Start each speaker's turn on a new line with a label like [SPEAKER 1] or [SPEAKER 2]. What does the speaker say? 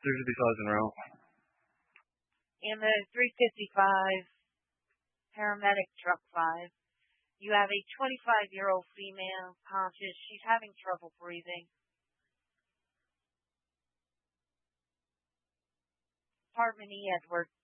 [SPEAKER 1] 355 en route.
[SPEAKER 2] In the 355 paramedic truck 5, you have a 25-year-old female conscious. She's having trouble breathing. Department E, Edward.